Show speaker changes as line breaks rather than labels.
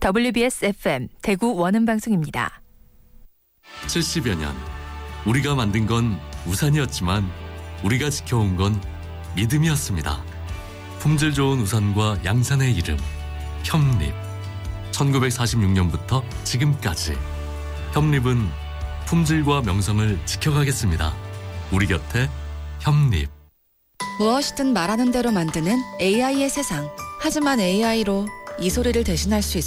WBS FM 대구 원음방송입니다.
70여 년 우리가 만든 건 우산이었지만 우리가 지켜온 건 믿음이었습니다. 품질 좋은 우산과 양산의 이름 협립. 1946년부터 지금까지 협립은 품질과 명성을 지켜가겠습니다. 우리 곁에 협립.
무엇이든 말하는 대로 만드는 AI의 세상. 하지만 AI로 이 소리를 대신할 수 있을까요?